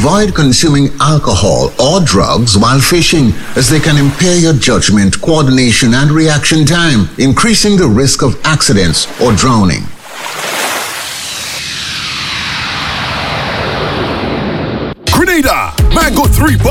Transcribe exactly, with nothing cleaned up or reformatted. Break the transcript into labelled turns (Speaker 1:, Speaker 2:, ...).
Speaker 1: Avoid consuming alcohol or drugs while fishing, as they can impair your judgment, coordination, and reaction time, increasing the risk of accidents or drowning.
Speaker 2: Grenada, Mango three